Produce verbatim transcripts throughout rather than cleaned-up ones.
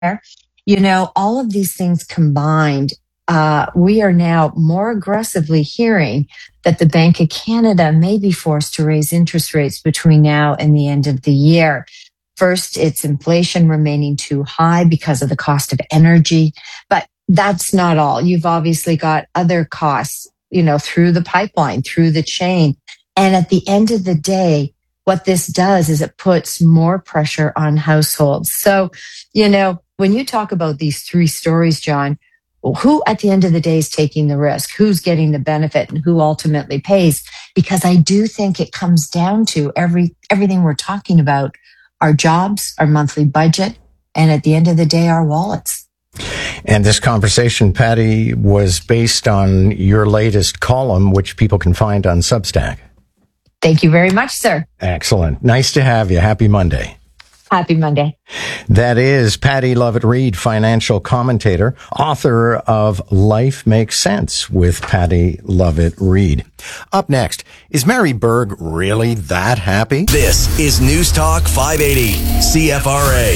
You know, all of these things combined, uh, we are now more aggressively hearing that the Bank of Canada may be forced to raise interest rates between now and the end of the year. First, it's inflation remaining too high because of the cost of energy, but that's not all. You've obviously got other costs, you know, through the pipeline, through the chain. And at the end of the day, what this does is it puts more pressure on households. So, you know, when you talk about these three stories, John, who at the end of the day is taking the risk? Who's getting the benefit and who ultimately pays? Because I do think it comes down to every everything we're talking about, our jobs, our monthly budget, and at the end of the day, our wallets. And this conversation, Patty, was based on your latest column, which people can find on Substack. Thank you very much, sir. Excellent. Nice to have you. Happy Monday. Happy Monday. That is Patty Lovett-Reed, financial commentator, author of Life Makes Sense with Patty Lovett-Reed. Up next, is Mary Berg really that happy? This is News Talk five eighty, C F R A.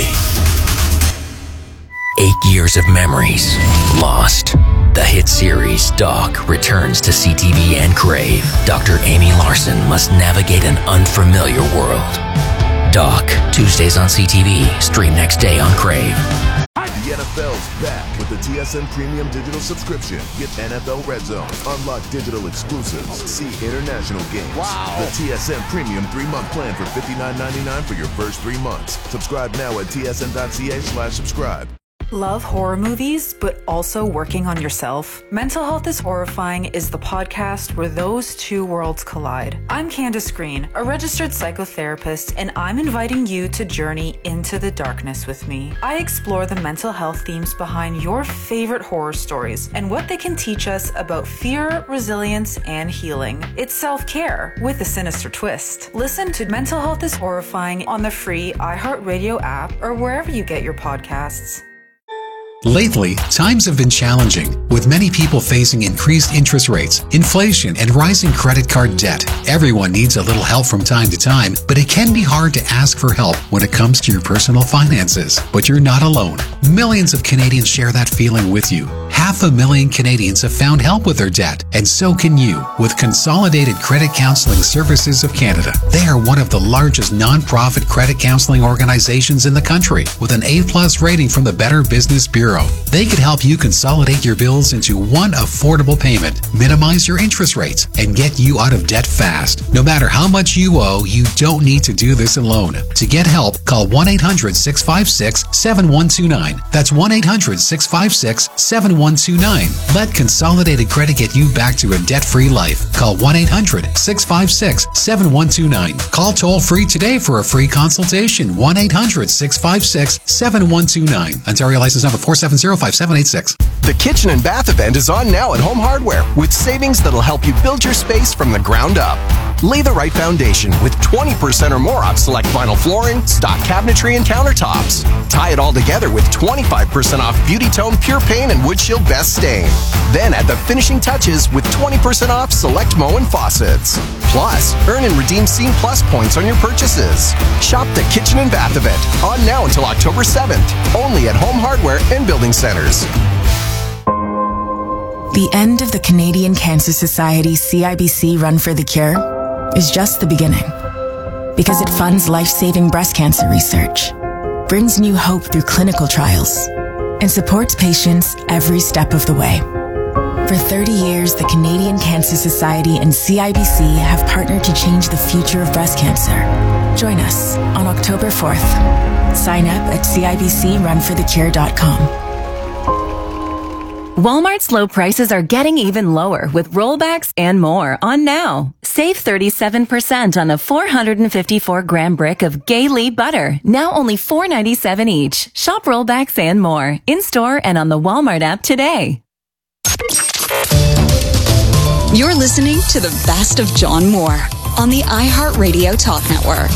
Eight years of memories lost. The hit series Doc returns to C T V and Crave. Doctor Amy Larson must navigate an unfamiliar world. Doc, Tuesdays on C T V, stream next day on Crave. The N F L's back with the T S N Premium Digital Subscription. Get N F L Red Zone, unlock digital exclusives, see international games. Wow. The T S N Premium three-month plan for fifty-nine ninety-nine for your first three months. Subscribe now at tsn.ca slash subscribe. Love horror movies, but also working on yourself? Mental Health is Horrifying is the podcast where those two worlds collide. I'm Candace Green, a registered psychotherapist, and I'm inviting you to journey into the darkness with me. I explore the mental health themes behind your favorite horror stories and what they can teach us about fear, resilience, and healing. It's self-care with a sinister twist. Listen to Mental Health is Horrifying on the free iHeartRadio app or wherever you get your podcasts. Lately, times have been challenging, with many people facing increased interest rates, inflation, and rising credit card debt. Everyone needs a little help from time to time, but it can be hard to ask for help when it comes to your personal finances. But you're not alone. Millions of Canadians share that feeling with you. Half a million Canadians have found help with their debt, and so can you with Consolidated Credit Counseling Services of Canada. They are one of the largest non-profit credit counseling organizations in the country, with an A-plus rating from the Better Business Bureau. They could help you consolidate your bills into one affordable payment, minimize your interest rates, and get you out of debt fast. No matter how much you owe, you don't need to do this alone. To get help, call one eight hundred six five six seven one two nine. That's one eight hundred six five six seven one two nine. Let Consolidated Credit get you back to a debt-free life. Call one eight hundred six five six seven one two nine. Call toll-free today for a free consultation. one eight hundred six five six seven one two nine. Ontario license number four seven zero five seven eight six. The Kitchen and Bath event is on now at Home Hardware with savings that'll help you build your space from the ground up. Lay the right foundation with twenty percent or more off select vinyl flooring, stock cabinetry, and countertops. Tie it all together with twenty-five percent off Beauty Tone Pure Paint and Wood Shield Best Stain. Then add the finishing touches with twenty percent off select Moen faucets. Plus, earn and redeem Scene Plus points on your purchases. Shop the Kitchen and Bath event on now until October seventh. Only at Home Hardware and Building Centers. The end of the Canadian Cancer Society C I B C Run for the Cure is just the beginning, because it funds life-saving breast cancer research, brings new hope through clinical trials, and supports patients every step of the way. For thirty years, the Canadian Cancer Society and C I B C have partnered to change the future of breast cancer. Join us on October fourth. Sign up at C I B C run for the cure dot com. Walmart's low prices are getting even lower with rollbacks and more on now. Save thirty-seven percent on a four hundred fifty-four gram brick of Gay-Lee butter, now only four ninety-seven each. Shop rollbacks and more in-store and on the Walmart app today. You're listening to the best of John Moore on the iHeartRadio Talk Network.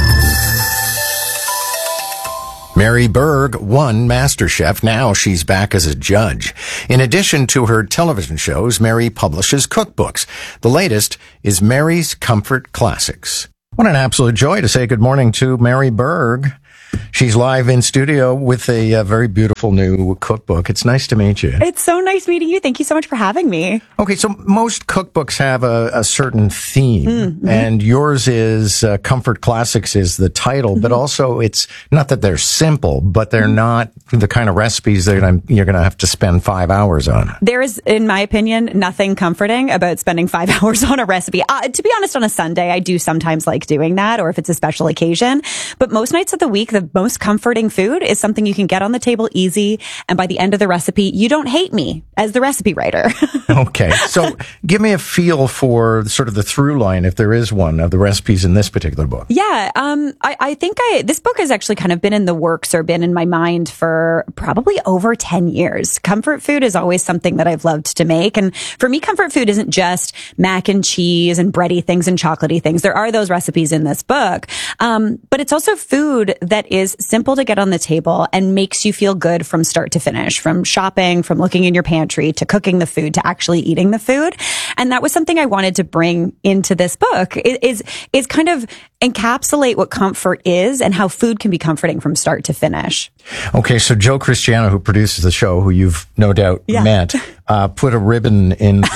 Mary Berg won MasterChef. Now she's back as a judge. In addition to her television shows, Mary publishes cookbooks. The latest is Mary's Comfort Classics. What an absolute joy to say good morning to Mary Berg. She's live in studio with a, a very beautiful new cookbook. It's nice to meet you. It's so nice meeting you. Thank you so much for having me. Okay, so most cookbooks have a, a certain theme, mm-hmm. and yours is uh, Comfort Classics is the title, mm-hmm. but also it's not that they're simple, but they're mm-hmm. not the kind of recipes that I'm, you're going to have to spend five hours on. There is, in my opinion, nothing comforting about spending five hours on a recipe. Uh, to be honest, on a Sunday, I do sometimes like doing that, or if it's a special occasion, but most nights of the week, the most comforting food is something you can get on the table easy, and by the end of the recipe, you don't hate me as the recipe writer. Okay, so give me a feel for sort of the through line, if there is one, of the recipes in this particular book. Yeah, um, I, I think I this book has actually kind of been in the works or been in my mind for probably over ten years. Comfort food is always something that I've loved to make, and for me, comfort food isn't just mac and cheese and bready things and chocolatey things. There are those recipes in this book, um, but it's also food that is simple to get on the table and makes you feel good from start to finish, from shopping, from looking in your pantry, to cooking the food, to actually eating the food. And that was something I wanted to bring into this book, is, is kind of encapsulate what comfort is and how food can be comforting from start to finish. Okay, so Joe Cristiano, who produces the show, who you've no doubt yeah. met, uh, put a ribbon in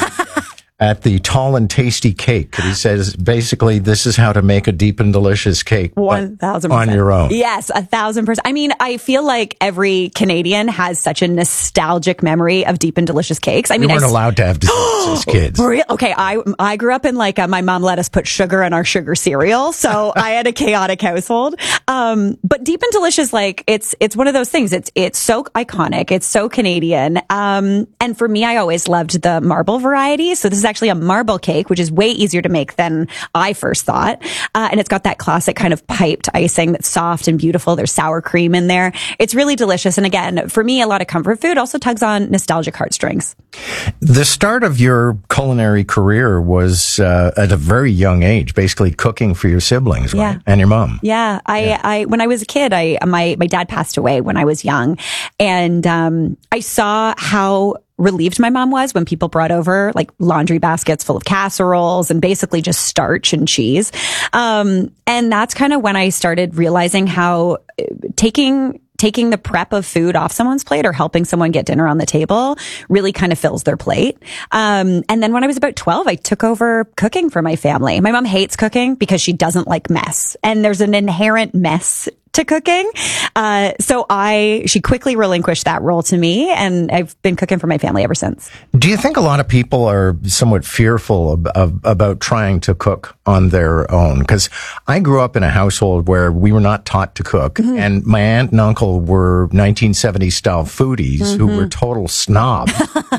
at the tall and tasty cake. He says, basically, this is how to make a deep and delicious cake. One thousand percent. On your own. Yes, a thousand percent. I mean, I feel like every Canadian has such a nostalgic memory of deep and delicious cakes. I we mean, weren't I, allowed to have desserts as kids. Real? Okay, I I grew up in like, a, my mom let us put sugar in our sugar cereal, so I had a chaotic household. Um, but deep and delicious, like, it's it's one of those things. It's it's so iconic. It's so Canadian. Um, and for me, I always loved the marble variety. So this is actually a marble cake, which is way easier to make than I first thought. Uh, and it's got that classic kind of piped icing that's soft and beautiful. There's sour cream in there. It's really delicious. And again, for me, a lot of comfort food also tugs on nostalgic heartstrings. The start of your culinary career was uh, at a very young age, basically cooking for your siblings, right? Yeah. And your mom. Yeah. I, yeah. I, when I was a kid, I, my, my dad passed away when I was young. And, um, I saw how relieved my mom was when people brought over like laundry baskets full of casseroles and basically just starch and cheese. Um, and that's kind of when I started realizing how taking taking the prep of food off someone's plate or helping someone get dinner on the table really kind of fills their plate. Um, and then when I was about twelve, I took over cooking for my family. My mom hates cooking because she doesn't like mess. And there's an inherent mess to cooking. Uh, so I, she quickly relinquished that role to me, and I've been cooking for my family ever since. Do you think a lot of people are somewhat fearful of, of, about trying to cook on their own? Because I grew up in a household where we were not taught to cook, mm-hmm. and my aunt and uncle were nineteen seventies style foodies mm-hmm. who were total snobs.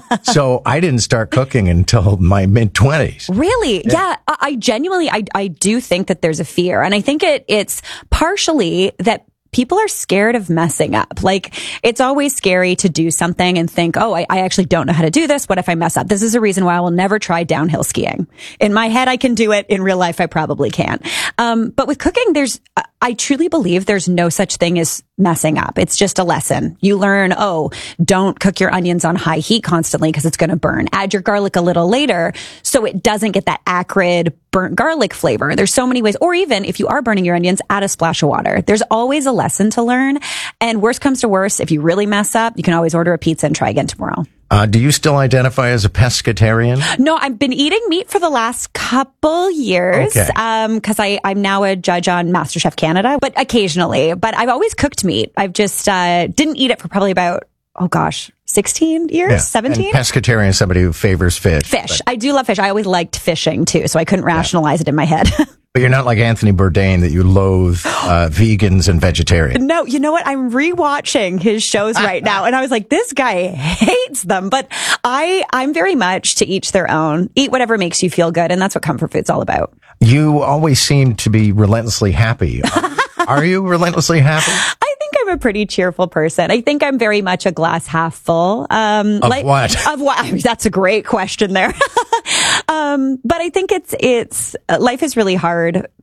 So I didn't start cooking until my mid twenties. Really? Yeah. yeah I, I genuinely, I, I do think that there's a fear, and I think it, it's partially that people are scared of messing up. Like, it's always scary to do something and think, oh, I, I actually don't know how to do this. What if I mess up? This is a reason why I will never try downhill skiing. In my head, I can do it. In real life, I probably can't. Um, but with cooking, there's, I truly believe there's no such thing as messing up. It's just a lesson. You learn, oh, don't cook your onions on high heat constantly because it's going to burn. Add your garlic a little later so it doesn't get that acrid, burnt garlic flavor. There's so many ways. Or even if you are burning your onions, add a splash of water. There's always a lesson to learn. And worst comes to worst, if you really mess up, you can always order a pizza and try again tomorrow. Uh, do you still identify as a pescatarian? No, I've been eating meat for the last couple years. Okay. Um, cause I, I'm now a judge on MasterChef Canada, but occasionally, but I've always cooked meat. I've just, uh, didn't eat it for probably about, oh gosh, sixteen years, yeah. seventeen. And pescatarian is somebody who favors fish. Fish. But I do love fish. I always liked fishing too, so I couldn't rationalize yeah. it in my head. But you're not like Anthony Bourdain that you loathe uh, vegans and vegetarians. No, you know what? I'm rewatching his shows right now, and I was like, this guy hates them. But I, I'm very much to each their own. Eat whatever makes you feel good, and that's what comfort food's all about. You always seem to be relentlessly happy. Are, are you relentlessly happy? I think I'm a pretty cheerful person. I think I'm very much a glass half full. Um, of like, what? Of what? I mean, that's a great question there. um, but I think it's, it's, uh, life is really hard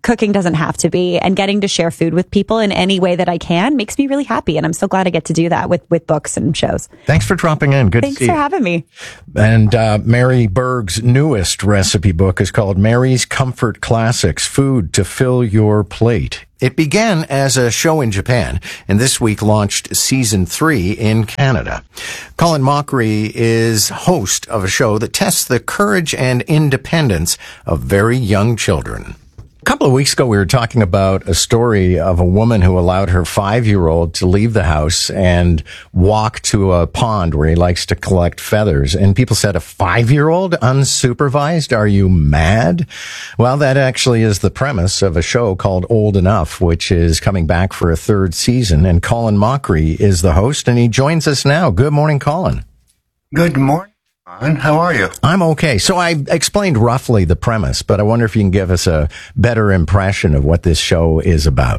cooking doesn't have to be, and getting to share food with people in any way that I can makes me really happy. And I'm so glad I get to do that with, with books and shows. Thanks for dropping in. Good Thanks to see for you. having me. And uh, Mary Berg's newest recipe book is called Mary's Comfort Classics, Food to Fill Your Plate. It began as a show in Japan, and this week launched season three in Canada. Colin Mockery is host of a show that tests the courage and independence of very young children. A couple of weeks ago, we were talking about a story of a woman who allowed her five-year-old to leave the house and walk to a pond where he likes to collect feathers. And people said, a five-year-old unsupervised? Are you mad? Well, that actually is the premise of a show called Old Enough, which is coming back for a third season. And Colin Mockery is the host, and he joins us now. Good morning, Colin. Good morning. How are you? I'm okay. So I explained roughly the premise, but I wonder if you can give us a better impression of what this show is about.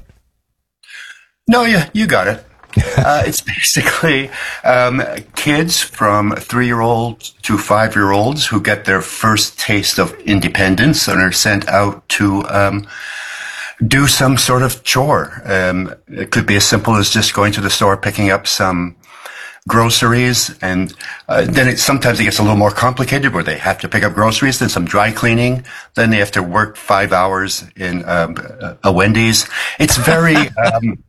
No, yeah, you got it. uh, it's basically um, kids from three-year-olds to five-year-olds who get their first taste of independence and are sent out to um, do some sort of chore. Um, it could be as simple as just going to the store, picking up some groceries, and uh, then it sometimes it gets a little more complicated where they have to pick up groceries, then some dry cleaning, then they have to work five hours in um, a Wendy's. It's very, um,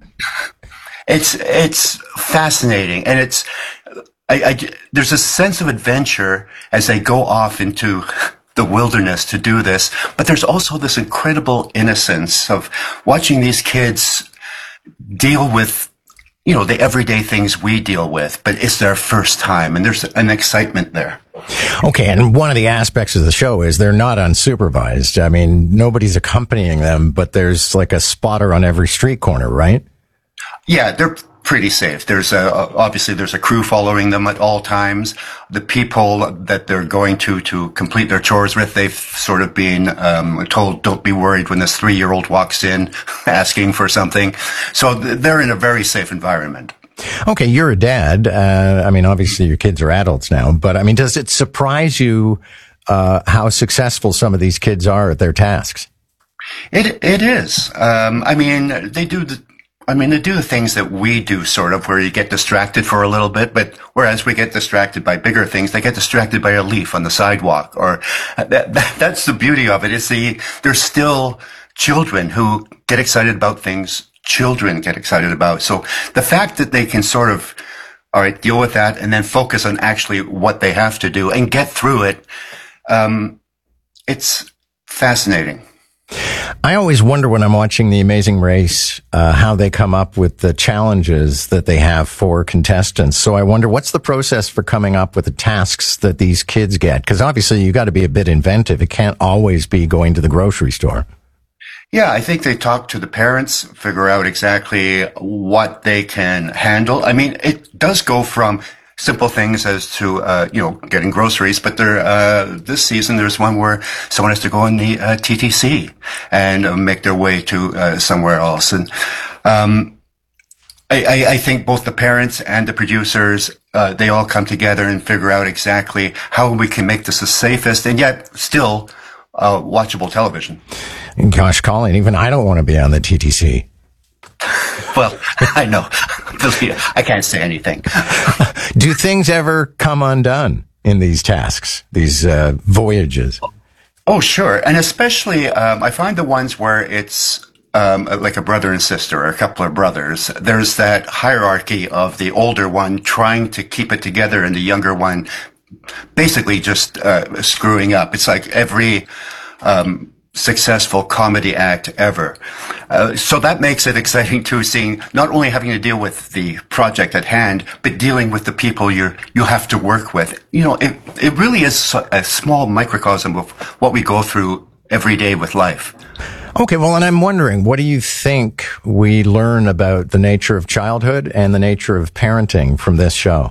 it's it's fascinating, and it's I, I, there's a sense of adventure as they go off into the wilderness to do this, but there's also this incredible innocence of watching these kids deal with, you know, the everyday things we deal with, but it's their first time, and there's an excitement there. Okay, and one of the aspects of the show is they're not unsupervised. I mean, nobody's accompanying them, but there's like a spotter on every street corner, right? Yeah, they're pretty safe. There's a, obviously there's a crew following them at all times. The people that they're going to to complete their chores with, they've sort of been um, told, don't be worried when this three-year-old walks in asking for something. So they're in a very safe environment. Okay, you're a dad. Uh, I mean, obviously your kids are adults now, but I mean, does it surprise you uh, how successful some of these kids are at their tasks? It it is. Um, I mean, they do the. I mean, they do the things that we do, sort of, where you get distracted for a little bit, but whereas we get distracted by bigger things, they get distracted by a leaf on the sidewalk, or that, that, that's the beauty of it. Is the, there's still children who get excited about things children get excited about. So the fact that they can sort of, all right, deal with that and then focus on actually what they have to do and get through it, um, it's fascinating. I always wonder when I'm watching The Amazing Race, uh, how they come up with the challenges that they have for contestants. So I wonder, what's the process for coming up with the tasks that these kids get? Because obviously you got to be a bit inventive. It can't always be going to the grocery store. Yeah, I think they talk to the parents, figure out exactly what they can handle. I mean, it does go from simple things as to, uh, you know, getting groceries, but there, uh, this season there's one where someone has to go in the uh, T T C and uh, make their way to uh, somewhere else. And, um, I, I, I think both the parents and the producers, uh, they all come together and figure out exactly how we can make this the safest and yet still, uh, watchable television. Gosh, Colin, even I don't want to be on the T T C. Well, I know. I can't say anything. Do things ever come undone in these tasks, these uh, voyages? Oh, sure. And especially, um, I find the ones where it's um, like a brother and sister or a couple of brothers. There's that hierarchy of the older one trying to keep it together and the younger one basically just uh, screwing up. It's like every um successful comedy act ever. Uh, so that makes it exciting too, seeing not only having to deal with the project at hand, but dealing with the people you you have to work with. You know, it it really is a small microcosm of what we go through every day with life. Okay, well, and I'm wondering, what do you think we learn about the nature of childhood and the nature of parenting from this show?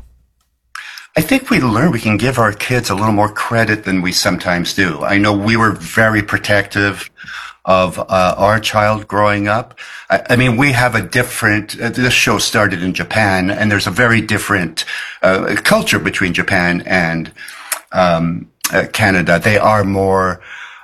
I think we learn we can give our kids a little more credit than we sometimes do. I know we were very protective of uh, our child growing up. I, I mean, we have a different, uh, this show started in Japan, and there's a very different uh, culture between Japan and um, uh, Canada. They are more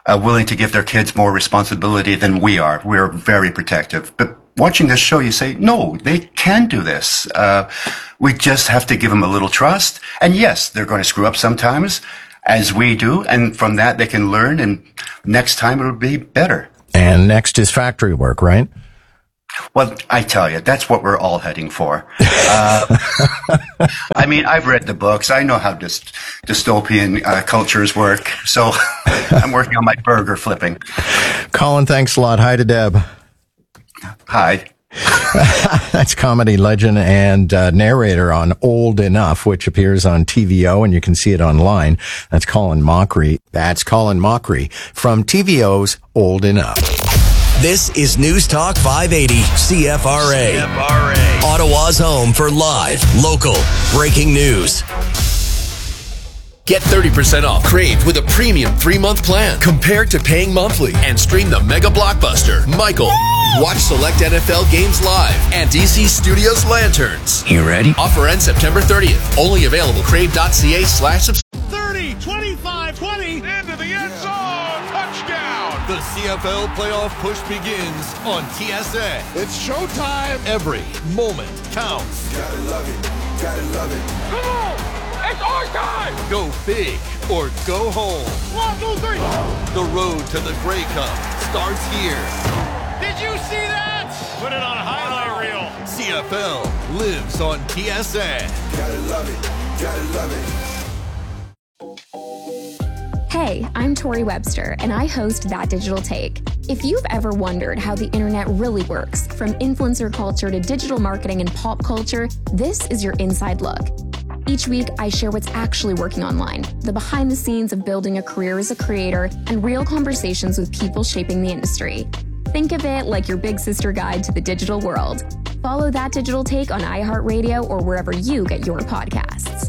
uh, willing to give their kids more responsibility than we are. We're very protective. But watching this show, you say, no, they can do this. Uh, we just have to give them a little trust. And yes, they're going to screw up sometimes, as we do. And from that, they can learn. And next time it'll be better. And next is factory work, right? Well, I tell you, that's what we're all heading for. Uh, I mean, I've read the books. I know how dyst- dystopian uh, cultures work. So I'm working on my burger flipping. Colin, thanks a lot. Hi to Deb. Hi. That's comedy legend and uh, narrator on Old Enough, which appears on T V O, and you can see it online. That's Colin Mochrie. That's Colin Mochrie from T V O's Old Enough. This is News Talk five eighty C F R A. C F R A. Ottawa's home for live, local, breaking news. Get thirty percent off Crave with a premium three-month plan compared to paying monthly, and stream the mega blockbuster, Michael. Watch select N F L games live and D C Studios Lanterns. You ready? Offer ends September thirtieth. Only available crave.ca slash subscribe. thirty, twenty-five, twenty, into the end zone, touchdown. The C F L playoff push begins on T S A. It's showtime. Every moment counts. Gotta love it, gotta love it. Come on! It's our time! Go big or go home. One, two, three. The road to the Grey Cup starts here. Did you see that? Put it on a highlight reel. C F L lives on T S A. Gotta love it. Gotta love it. Hey, I'm Tori Webster, and I host That Digital Take. If you've ever wondered how the internet really works, from influencer culture to digital marketing and pop culture, this is your inside look. Each week, I share what's actually working online, the behind the scenes of building a career as a creator, and real conversations with people shaping the industry. Think of it like your big sister guide to the digital world. Follow That Digital Take on iHeartRadio or wherever you get your podcasts.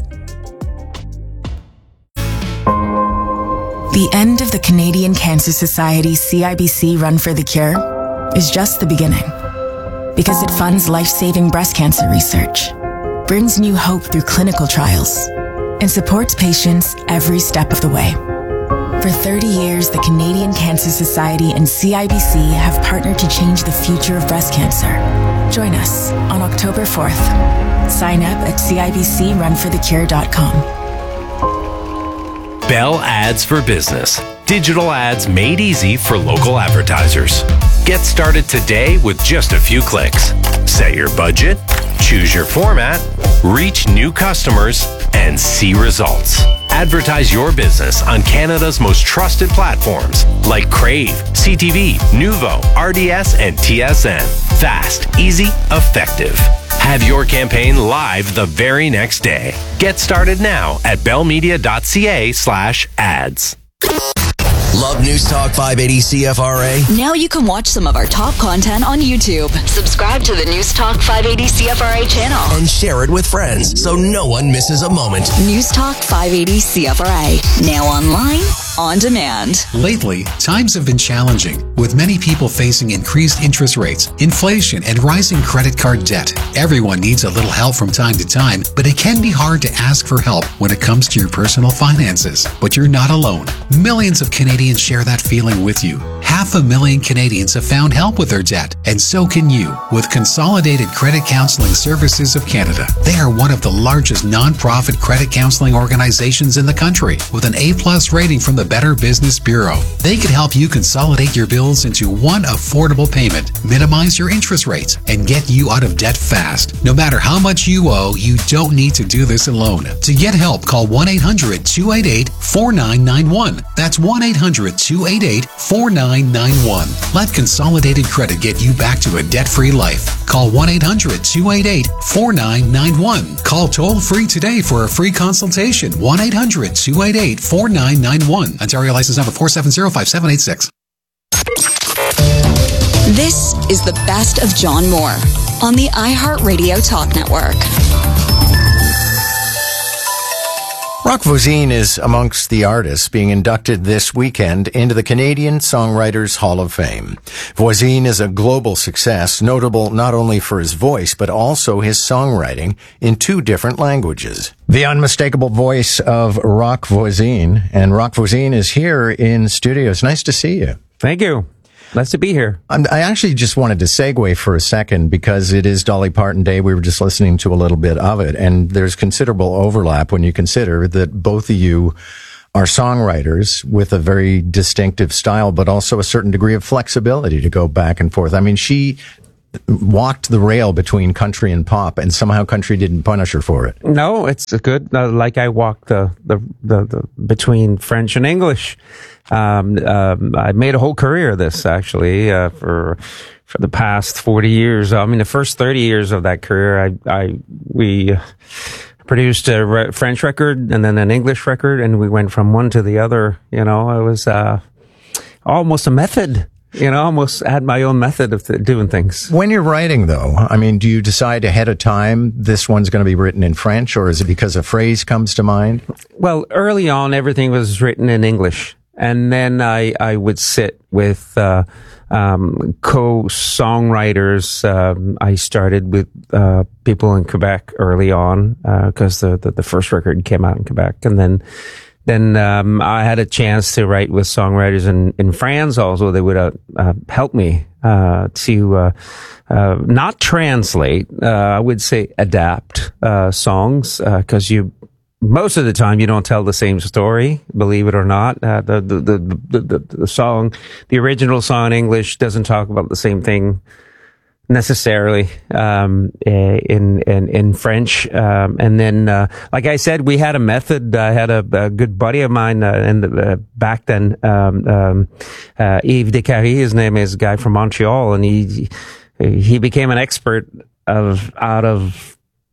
The end of the Canadian Cancer Society C I B C Run for the Cure is just the beginning, because it funds life-saving breast cancer research, brings new hope through clinical trials, and supports patients every step of the way. For thirty years, the Canadian Cancer Society and C I B C have partnered to change the future of breast cancer. Join us on October fourth. Sign up at C I B C run for the cure dot com. Bell Ads for Business. Digital ads made easy for local advertisers. Get started today with just a few clicks. Set your budget, choose your format, reach new customers, and see results. Advertise your business on Canada's most trusted platforms like Crave, C T V, Nuvo, R D S, and T S N. Fast, easy, effective. Have your campaign live the very next day. Get started now at bellmedia.ca slash ads. Love News Talk five eighty C F R A? Now you can watch some of our top content on YouTube. Subscribe to the News Talk five eighty C F R A channel. And share it with friends so no one misses a moment. News Talk five eighty C F R A. Now online, on demand. Lately, times have been challenging, with many people facing increased interest rates, inflation, and rising credit card debt. Everyone needs a little help from time to time, but it can be hard to ask for help when it comes to your personal finances. But you're not alone. Millions of Canadians share that feeling with you. Half a million Canadians have found help with their debt, and so can you with Consolidated Credit Counseling Services of Canada. They are one of the largest non-profit credit counseling organizations in the country, with an A-plus rating from the Better Business Bureau. They could help you consolidate your bills into one affordable payment, minimize your interest rates, and get you out of debt fast. No matter how much you owe, you don't need to do this alone. To get help, call one eight hundred two eight eight four nine nine one. That's one eight hundred two eight eight four nine nine one. Let Consolidated Credit get you back to a debt-free life. Call one eight hundred two eight eight four nine nine one. Call toll-free today for a free consultation. one eight hundred two eight eight four nine nine one. Ontario license number four seven zero five seven eight six. This is the best of John Moore on the iHeartRadio Talk Network. Roch Voisine is amongst the artists being inducted this weekend into the Canadian Songwriters Hall of Fame. Voisine is a global success, notable not only for his voice, but also his songwriting in two different languages. The unmistakable voice of Roch Voisine. And Roch Voisine is here in studio. It's nice to see you. Thank you. Nice to be here. I'm, I actually just wanted to segue for a second because it is Dolly Parton Day. We were just listening to a little bit of it, and there's considerable overlap when you consider that both of you are songwriters with a very distinctive style, but also a certain degree of flexibility to go back and forth. I mean, she walked the rail between country and pop, and somehow country didn't punish her for it. No, it's good. Uh, like I walked the, the, the, the between French and English. Um, um, I made a whole career of this actually, uh, for, for the past forty years. I mean, the first thirty years of that career, I, I, we produced a re- French record and then an English record, and we went from one to the other. You know, it was, uh, almost a method. You know, almost had my own method of th- doing things. When you're writing, though, I mean, do you decide ahead of time this one's going to be written in French, or is it because a phrase comes to mind? Well, early on, everything was written in English. And then I, I would sit with, uh, um, co-songwriters. Um, I started with, uh, people in Quebec early on, uh, cause the, the, the first record came out in Quebec. And then, then, um, I had a chance to write with songwriters in, in France also. They would, uh, uh help me, uh, to, uh, uh, not translate, uh, I would say adapt, uh, songs, uh, cause you, most of the time you don't tell the same story, believe it or not. Uh, the, the, the, the, the, the song, the original song in English doesn't talk about the same thing necessarily, um, in, in, in French. Um, and then, uh, like I said, we had a method. I had a, a good buddy of mine, uh, in the, uh, back then, um, um, uh, Yves Descaries, his name is, a guy from Montreal, and he, he became an expert of, out of,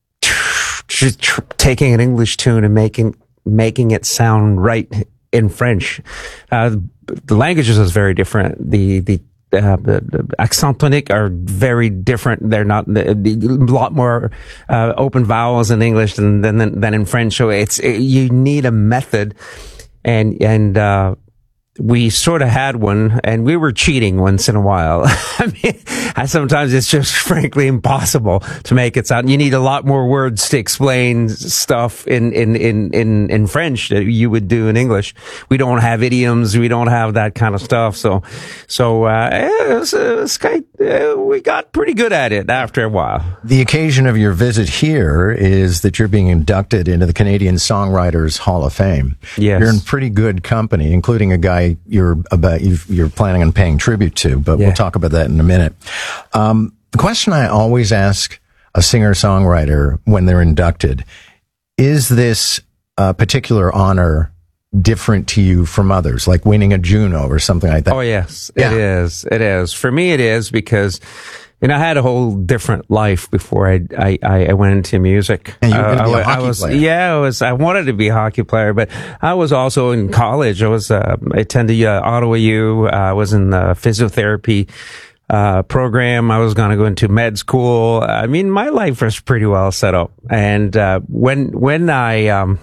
just tr- taking an English tune and making making it sound right in French. Uh, the languages is very different. The the, uh, the, the accent tonique are very different. They're not the, the, a lot more uh, open vowels in English than than than in French. So it's it, you need a method, and and. Uh, we sort of had one, and we were cheating once in a while. I mean, I, sometimes it's just frankly impossible to make it sound. You need a lot more words to explain stuff in, in, in, in, in French that you would do in English. We don't have idioms. We don't have that kind of stuff. So, so, uh, it was, it was kind, uh, we got pretty good at it after a while. The occasion of your visit here is that you're being inducted into the Canadian Songwriters Hall of Fame. Yes. You're in pretty good company, including a guy you're about you've, you're planning on paying tribute to, but yeah. We'll talk about that in a minute. Um, the question I always ask a singer-songwriter when they're inducted, is this uh, particular honor different to you from others, like winning a Juno or something like that? Oh, yes, yeah. It is. It is. For me, it is because, you know, I had a whole different life before I I, I went into music. And you were going to be uh, a hockey I was, player. Yeah, I was. I wanted to be a hockey player, but I was also in college. I was. Uh, I attended uh, Ottawa U. Uh, I was in the physiotherapy uh program. I was going to go into med school. I mean, my life was pretty well set up. And uh when when I um.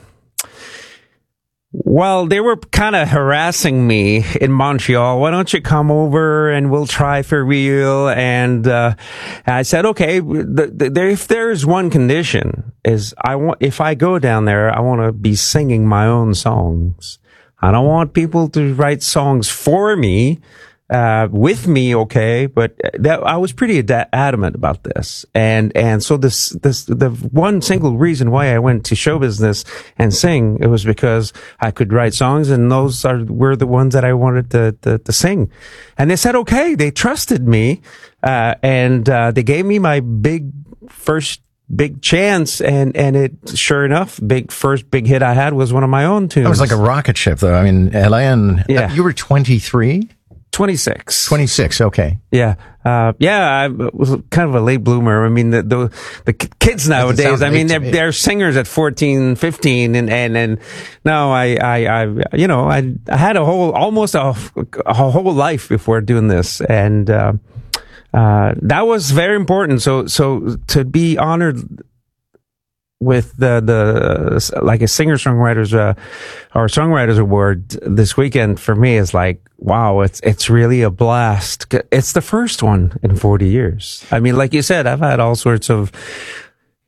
Well, they were kind of harassing me in Montreal. Why don't you come over and we'll try for real? And uh I said, okay, the, the, there, if there is one condition, is I want, if I go down there, I want to be singing my own songs. I don't want people to write songs for me. Uh, with me, okay, but that, I was pretty ad- adamant about this. And, and so this, this, the one single reason why I went to show business and sing, it was because I could write songs, and those are, were the ones that I wanted to, to, to sing. And they said, okay, they trusted me, uh, and, uh, they gave me my big first big chance, and, and it, sure enough, big, first big hit I had was one of my own tunes. It was like a rocket ship, though. I mean, Hélène, yeah. You were twenty-three? twenty-six. twenty-six, okay. Yeah. Uh, yeah, I was kind of a late bloomer. I mean, the, the, the kids nowadays, I mean, they're, me. they're singers at fourteen, fifteen, and, and, and no, I, I, I, you know, I, I had a whole, almost a, a whole life before doing this. And, uh, uh, that was very important. So, so to be honored with the, the, like a singer-songwriters, uh, or songwriters award this weekend for me is like, wow, it's, it's really a blast. It's the first one in forty years. I mean, like you said, I've had all sorts of,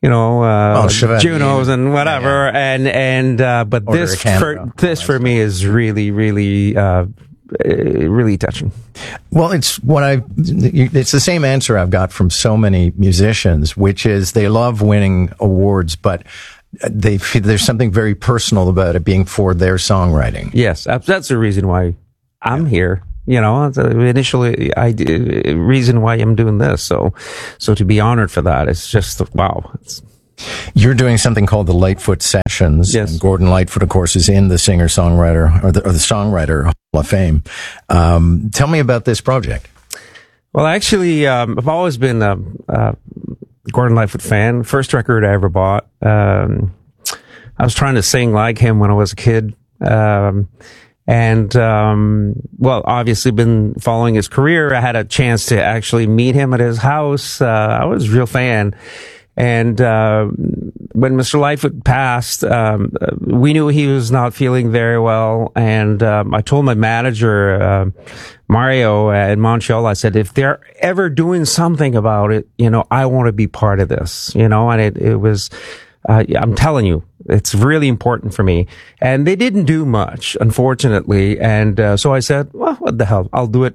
you know, uh, Oh, Chevalier. Junos and whatever. And, and, uh, but Order this, of Canada. for, this for me is really, really, uh, really touching. Well, it's what I, it's the same answer I've got from so many musicians, which is they love winning awards, but they feel there's something very personal about it being for their songwriting. Yes. That's the reason why I'm here. You know, the initially I, reason why I'm doing this. So, so to be honored for that, it's just, wow. It's, You're doing something called the Lightfoot Sessions. Yes. And Gordon Lightfoot, of course, is in the singer-songwriter or the, or the Songwriter Hall of Fame. Um, tell me about this project. Well, actually, um, I've always been a, a Gordon Lightfoot fan. First record I ever bought. Um, I was trying to sing like him when I was a kid. Um, and, um, well, obviously been following his career. I had a chance to actually meet him at his house. Uh, I was a real fan. And, uh, when Mister Lightfoot passed, um, we knew he was not feeling very well. And, um, I told my manager, uh, Mario in Montreal, I said, if they're ever doing something about it, you know, I want to be part of this, you know, and it, it was, uh, I'm telling you, it's really important for me. And they didn't do much, unfortunately. And, uh, so I said, well, what the hell? I'll do it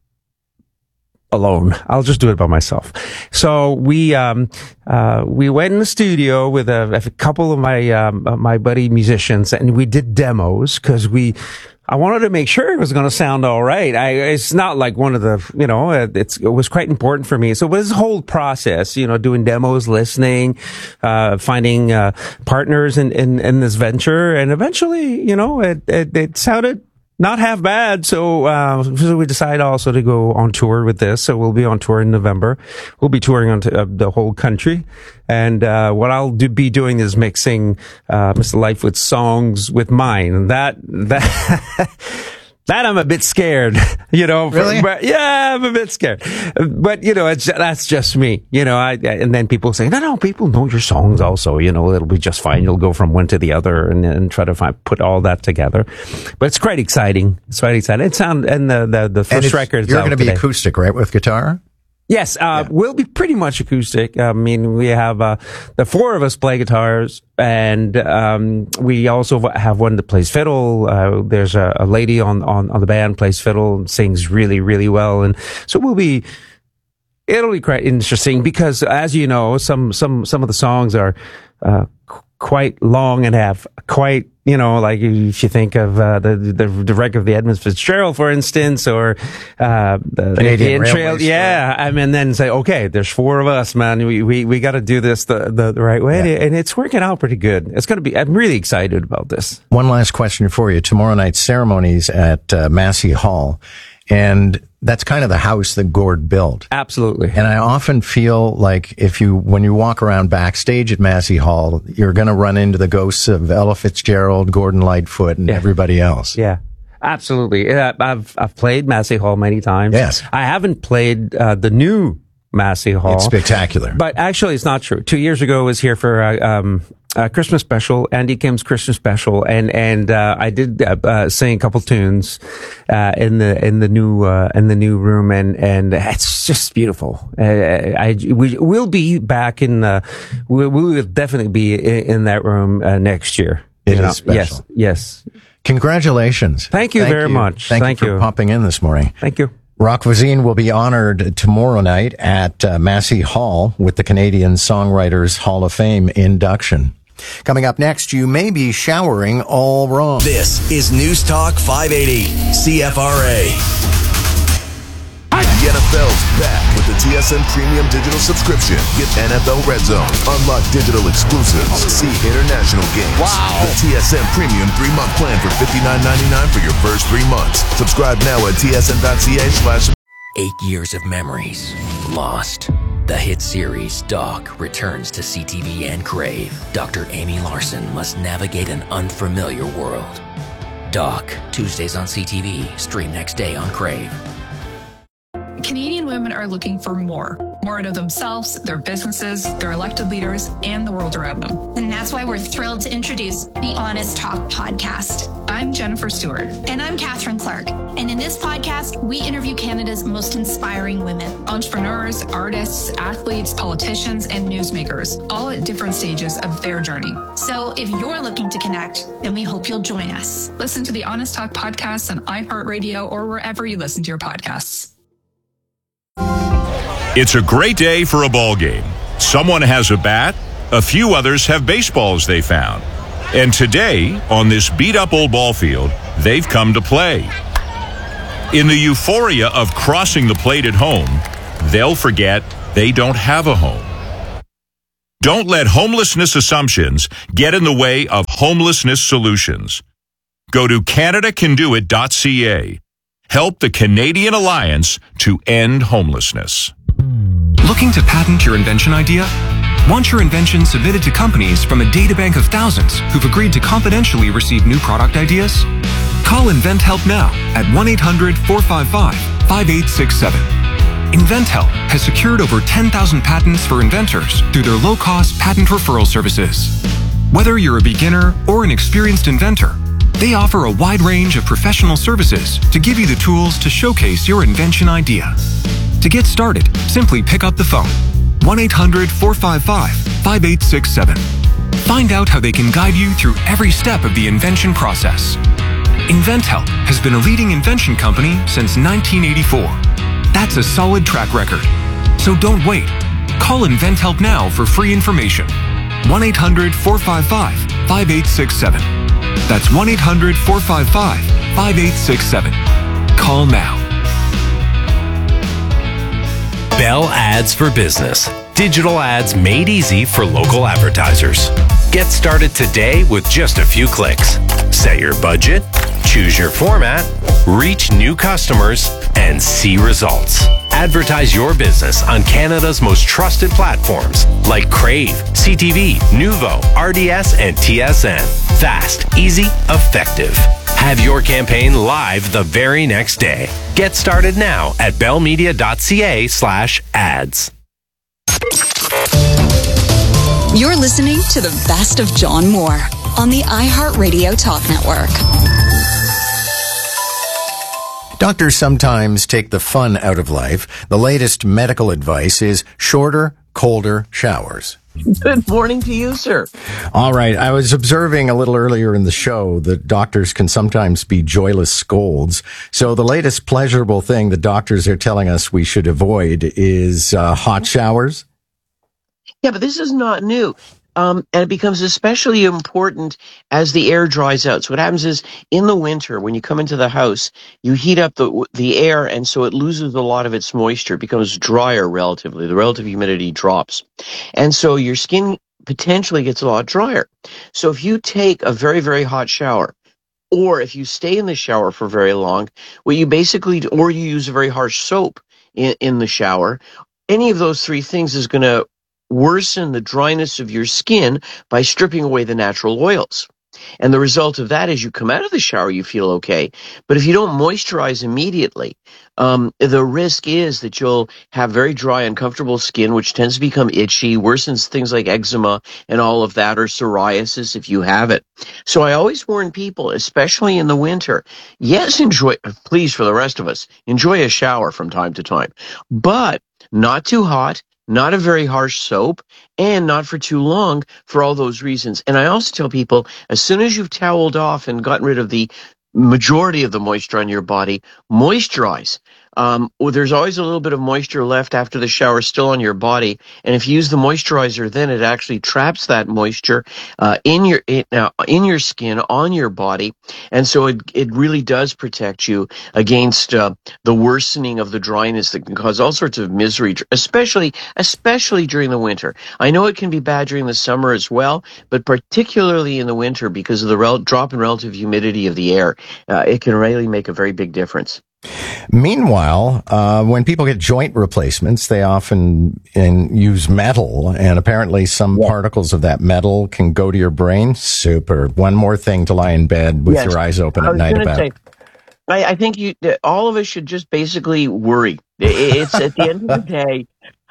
alone. I'll just do it by myself. So we, um, uh, we went in the studio with a, a couple of my, um, my buddy musicians, and we did demos because we, I wanted to make sure it was going to sound all right. I, it's not like one of the, you know, it's, it was quite important for me. So it was this whole process, you know, doing demos, listening, uh, finding, uh, partners in, in, in this venture. And eventually, you know, it, it, it sounded not half bad. So, uh, so we decided also to go on tour with this. So we'll be on tour in November. We'll be touring on to, uh, the whole country. And, uh, what I'll do, be doing is mixing, uh, Mister Lightfoot's songs with mine. And that, that, that I'm a bit scared, you know. Really? But yeah, I'm a bit scared. But, you know, it's, that's just me, you know, I, and then people say, no, no, people know your songs also, you know, it'll be just fine. You'll go from one to the other and, and try to find, put all that together. But it's quite exciting. It's quite exciting. It sound, and the, the, the first record. You're going to be acoustic, right? With guitar? Yes, uh, yeah. We'll be pretty much acoustic. I mean, we have, uh, the four of us play guitars, and, um, we also have one that plays fiddle. Uh, there's a, a lady on, on, on the band plays fiddle and sings really, really well. And so we'll be, it'll be quite interesting because, as you know, some, some, some of the songs are, uh, quite long and have quite, you know, like if you think of uh, the, the the wreck of the Edmund Fitzgerald, for instance, or uh, the Canadian Trail, yeah. I mean, then say, okay, there's four of us, man. We we we got to do this the, the the right way, yeah. And it's working out pretty good. It's going to be. I'm really excited about this. One last question for you: tomorrow night's ceremonies at uh, Massey Hall, and that's kind of the house that Gord built. Absolutely. And I often feel like if you, when you walk around backstage at Massey Hall, you're going to run into the ghosts of Ella Fitzgerald, Gordon Lightfoot, and yeah. everybody else. Yeah. Absolutely. Yeah, I've, I've played Massey Hall many times. Yes. I haven't played, uh, the new Massey Hall. It's spectacular. But actually, it's not true. Two years ago, I was here for, uh, um, Uh, Christmas special, Andy Kim's Christmas special, and and uh, I did uh, uh, sing a couple tunes uh, in the in the new uh, in the new room, and and it's just beautiful. Uh, I we will be back in. Uh, we, we will definitely be in, in that room uh, next year. It is special. Yes, yes. Congratulations! Thank you Thank very you. much. Thank, Thank you for you. popping in this morning. Thank you. Rock Voisine will be honored tomorrow night at uh, Massey Hall with the Canadian Songwriters Hall of Fame induction. Coming up next, you may be showering all wrong. This is News Talk five eighty, C F R A. The N F L's back with the T S N Premium Digital Subscription. Get N F L Red Zone, unlock digital exclusives, see international games. Wow! The T S N Premium three-month plan for fifty-nine ninety-nine for your first three months. Subscribe now at tsn.ca slash... Eight years of memories lost. The hit series Doc returns to C T V and Crave. Doctor Amy Larson must navigate an unfamiliar world. Doc, Tuesdays on C T V, stream next day on Crave. Canadian women are looking for more. more out of themselves, their businesses, their elected leaders, and the world around them. And that's why we're thrilled to introduce the Honest Talk podcast. I'm Jennifer Stewart. And I'm Catherine Clark. And in this podcast, we interview Canada's most inspiring women. Entrepreneurs, artists, athletes, politicians, and newsmakers, all at different stages of their journey. So if you're looking to connect, then we hope you'll join us. Listen to the Honest Talk podcast on iHeartRadio or wherever you listen to your podcasts. It's a great day for a ball game. Someone has a bat, a few others have baseballs they found. And today, on this beat-up old ball field, they've come to play. In the euphoria of crossing the plate at home, they'll forget they don't have a home. Don't let homelessness assumptions get in the way of homelessness solutions. Go to canada can do it dot c a. Help the Canadian Alliance to end homelessness. Looking to patent your invention idea? Want your invention submitted to companies from a databank of thousands who've agreed to confidentially receive new product ideas? Call InventHelp now at one eight hundred four five five five eight six seven. InventHelp has secured over ten thousand patents for inventors through their low-cost patent referral services. Whether you're a beginner or an experienced inventor, they offer a wide range of professional services to give you the tools to showcase your invention idea. To get started, simply pick up the phone, one eight hundred four five five five eight six seven. Find out how they can guide you through every step of the invention process. InventHelp has been a leading invention company since nineteen eighty-four. That's a solid track record. So don't wait. Call InventHelp now for free information. one eight hundred four five five five eight six seven. That's one eight hundred four five five five eight six seven. Call now. Bell Ads for Business. Digital ads made easy for local advertisers. Get started today with just a few clicks. Set your budget, choose your format, reach new customers, and see results. Advertise your business on Canada's most trusted platforms like Crave, C T V, Nuvo, R D S, and T S N. Fast, easy, effective. Have your campaign live the very next day. Get started now at bellmedia dot c a slash ads. You're listening to the best of John Moore on the iHeartRadio Talk Network. Doctors sometimes take the fun out of life. The latest medical advice is shorter, colder showers. Good morning to you, sir. All right. I was observing a little earlier in the show that doctors can sometimes be joyless scolds. So the latest pleasurable thing the doctors are telling us we should avoid is uh, hot showers. Yeah, but this is not new. Um, and it becomes especially important as the air dries out. So what happens is in the winter, when you come into the house, you heat up the the air, and so it loses a lot of its moisture, becomes drier relatively. The relative humidity drops. And so your skin potentially gets a lot drier. So if you take a very, very hot shower, or if you stay in the shower for very long, what you basically do, or you use a very harsh soap in, in the shower, any of those three things is going to worsen the dryness of your skin by stripping away the natural oils. And the result of that is you come out of the shower, you feel okay. But if you don't moisturize immediately, um, the risk is that you'll have very dry, uncomfortable skin, which tends to become itchy, worsens things like eczema and all of that, or psoriasis if you have it. So I always warn people, especially in the winter, yes, enjoy, please, for the rest of us, enjoy a shower from time to time, but not too hot, not a very harsh soap, and not for too long for all those reasons. And I also tell people, as soon as you've toweled off and gotten rid of the majority of the moisture on your body, moisturize. Um, well, there's always a little bit of moisture left after the shower still on your body. And if you use the moisturizer, then it actually traps that moisture uh, in your in, uh, in your skin, on your body. And so it it really does protect you against uh, the worsening of the dryness that can cause all sorts of misery, especially especially during the winter. I know it can be bad during the summer as well, but particularly in the winter because of the rel- drop in relative humidity of the air, uh, it can really make a very big difference. Meanwhile, uh, when people get joint replacements, they often in, use metal, and apparently some yeah. particles of that metal can go to your brain. Super. One more thing to lie in bed with yes. your eyes open at night about. Say, I, I think you, all of us should just basically worry. It's at the end of the day,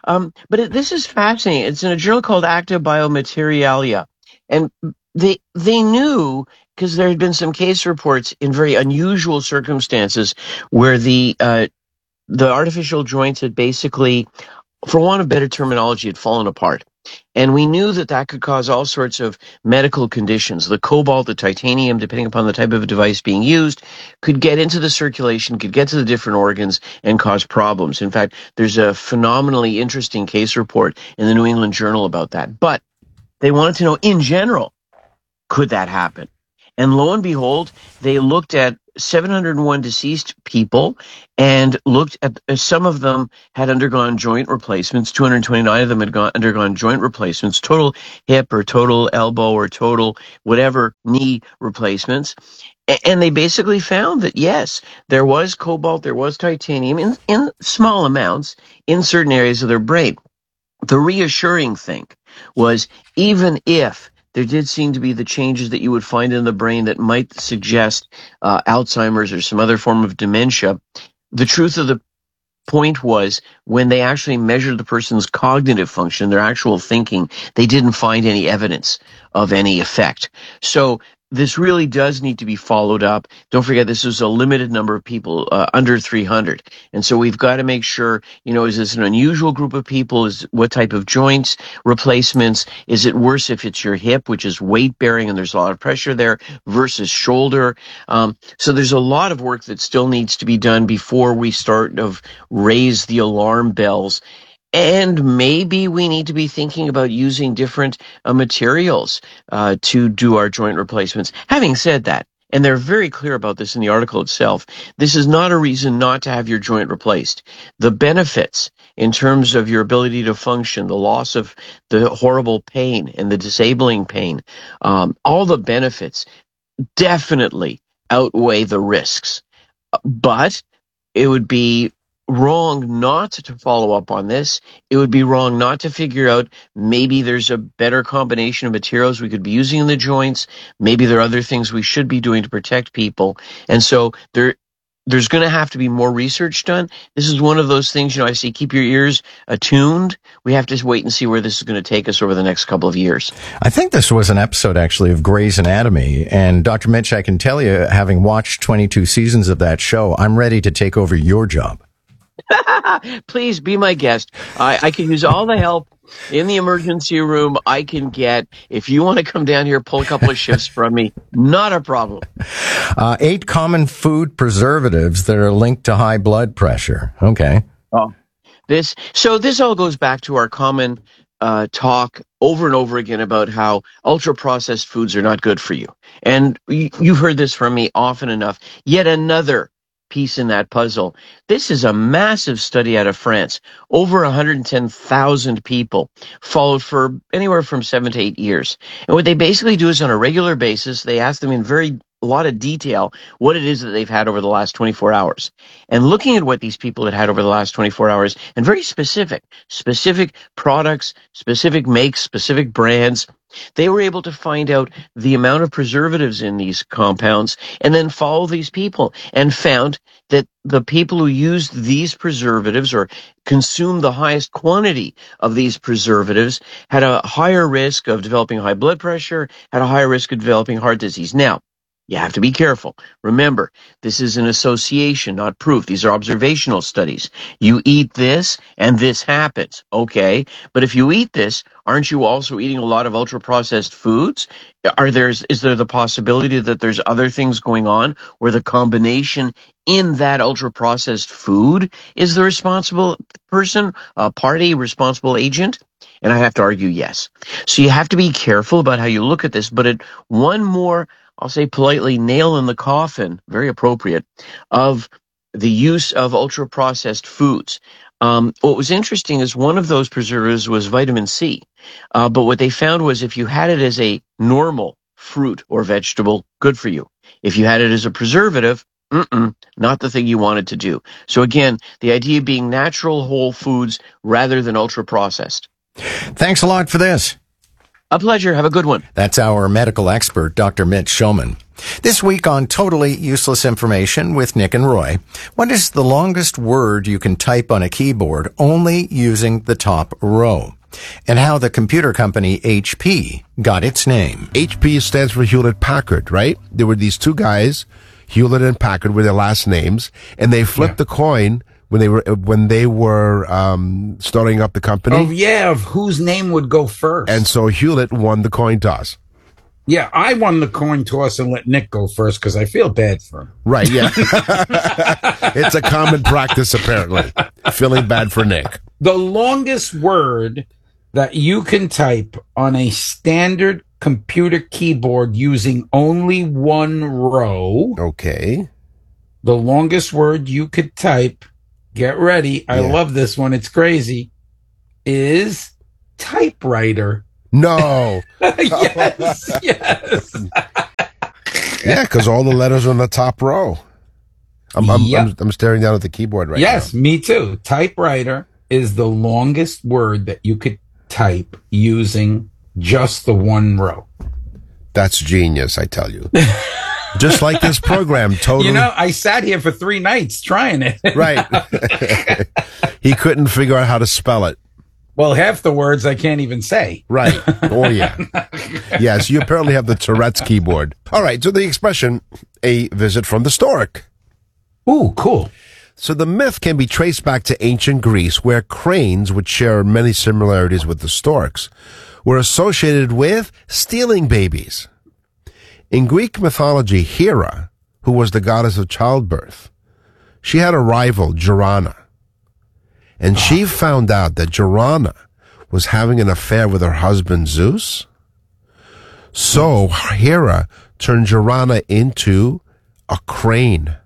Um, but it, this is fascinating. It's in a journal called Acta Biomaterialia. And they, they knew, because there had been some case reports in very unusual circumstances where the, uh, the artificial joints had basically, for want of better terminology, had fallen apart. And we knew that that could cause all sorts of medical conditions. The cobalt, the titanium, depending upon the type of device being used, could get into the circulation, could get to the different organs and cause problems. In fact, there's a phenomenally interesting case report in the New England Journal about that. But they wanted to know, in general, could that happen? And lo and behold, they looked at seven hundred one deceased people and looked at uh, some of them had undergone joint replacements. two hundred twenty-nine of them had gone, undergone joint replacements, total hip or total elbow or total whatever knee replacements. A- and they basically found that, yes, there was cobalt, there was titanium in, in small amounts in certain areas of their brain. The reassuring thing was, even if there did seem to be the changes that you would find in the brain that might suggest uh, Alzheimer's or some other form of dementia, the truth of the point was, when they actually measured the person's cognitive function, their actual thinking, they didn't find any evidence of any effect. So this really does need to be followed up. Don't forget, this is a limited number of people, uh, under three hundred. And so we've got to make sure, you know, is this an unusual group of people? Is what type of joints replacements? Is it worse if it's your hip, which is weight bearing and there's a lot of pressure there, versus shoulder? Um, so there's a lot of work that still needs to be done before we start to raise the alarm bells. And maybe we need to be thinking about using different uh, materials uh, to do our joint replacements. Having said that, and they're very clear about this in the article itself, this is not a reason not to have your joint replaced. The benefits in terms of your ability to function, the loss of the horrible pain and the disabling pain, um, all the benefits definitely outweigh the risks. But it would be wrong not to follow up on this. It would be wrong not to figure out maybe there's a better combination of materials we could be using in the joints. Maybe there are other things we should be doing to protect people. And so there, there's going to have to be more research done. This is one of those things, you know, I say keep your ears attuned. We have to wait and see where this is going to take us over the next couple of years. I think this was an episode actually of Grey's Anatomy. And Doctor Mitch, I can tell you, having watched twenty-two seasons of that show, I'm ready to take over your job. Please be my guest. I, I can use all the help in the emergency room I can get. If you want to come down here, pull a couple of shifts from me, not a problem. Uh, eight common food preservatives that are linked to high blood pressure. Okay. Oh, this. So this all goes back to our common uh, talk over and over again about how ultra processed foods are not good for you. And you, you've heard this from me often enough. Yet another piece in that puzzle. This is a massive study out of France. Over one hundred ten thousand people followed for anywhere from seven to eight years. And what they basically do is, on a regular basis, they ask them in very a lot of detail what it is that they've had over the last twenty-four hours. And looking at what these people had had over the last twenty-four hours, and very specific, specific products, specific makes, specific brands, they were able to find out the amount of preservatives in these compounds and then follow these people, and found that the people who used these preservatives or consumed the highest quantity of these preservatives had a higher risk of developing high blood pressure, had a higher risk of developing heart disease. Now, you have to be careful. Remember, this is an association, not proof. These are observational studies. You eat this and this happens. Okay. But if you eat this, aren't you also eating a lot of ultra processed foods? Are there, is there the possibility that there's other things going on where the combination in that ultra processed food is the responsible person, a party, responsible agent? And I have to argue yes. So you have to be careful about how you look at this, but it, one more, I'll say politely, nail in the coffin, very appropriate, of the use of ultra-processed foods. Um, what was interesting is one of those preservatives was vitamin C. Uh, but what they found was if you had it as a normal fruit or vegetable, good for you. If you had it as a preservative, mm-mm, not the thing you wanted to do. So again, the idea being natural whole foods rather than ultra-processed. Thanks a lot for this. A pleasure. Have a good one. That's our medical expert, Doctor Mitch Shulman. This week on Totally Useless Information with Nick and Roy, what is the longest word you can type on a keyboard only using the top row? And how the computer company H P got its name. H P stands for Hewlett Packard, right? There were these two guys, Hewlett and Packard, were their last names, and they flipped yeah. the coin when they were when they were um, starting up the company. Oh yeah, of whose name would go first. And so Hewlett won the coin toss. Yeah, I won the coin toss and let Nick go first because I feel bad for him. Right, yeah. It's a common practice, apparently. Feeling bad for Nick. The longest word that you can type on a standard computer keyboard using only one row. Okay. The longest word you could type, get ready, I yeah. love this one, it's crazy, is typewriter. No. Yes, yes. Yeah, because all the letters are on the top row. I'm, I'm, yep. I'm, I'm staring down at the keyboard right yes, now. Yes, me too. Typewriter is the longest word that you could type using just the one row. That's genius, I tell you. Just like this program, totally. You know, I sat here for three nights trying it. Right. He couldn't figure out how to spell it. Well, half the words I can't even say. Right. Oh, yeah. Yes, you apparently have the Tourette's keyboard. All right, so the expression, a visit from the stork. Ooh, cool. So the myth can be traced back to ancient Greece, where cranes, which share many similarities with the storks, were associated with stealing babies. In Greek mythology, Hera, who was the goddess of childbirth, she had a rival, Joanna. And she found out that Joanna was having an affair with her husband, Zeus. So Hera turned Joanna into a crane